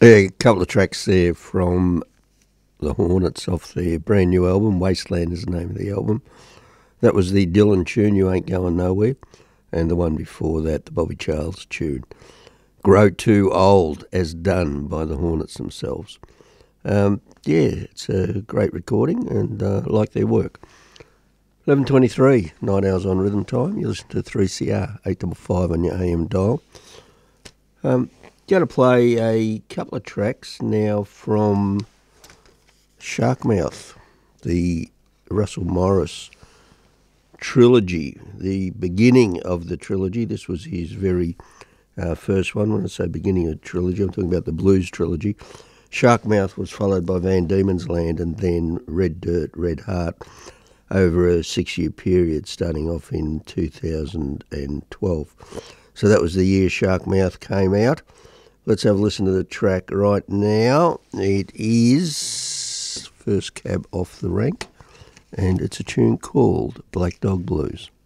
A couple of tracks there from the Hornets off their brand new album. Wasteland is the name of the album. That was the Dylan tune, You Ain't Going Nowhere, and the one before that, the Bobby Charles tune, Grow Too Old, as done by the Hornets themselves. It's a great recording, and I like their work. 11:23, 9 hours on Rhythm Time. You listen to 3CR 855 on your AM dial. Going to play a couple of tracks now from Sharkmouth, the Russell Morris trilogy, the beginning of the trilogy. This was his very first one. When I say beginning of the trilogy, I'm talking about the Blues trilogy. Sharkmouth was followed by Van Diemen's Land and then Red Dirt, Red Heart over a 6-year period starting off in 2012. So that was the year Sharkmouth came out. Let's have a listen to the track right now. It is First Cab Off the Rank, and it's a tune called Black Dog Blues.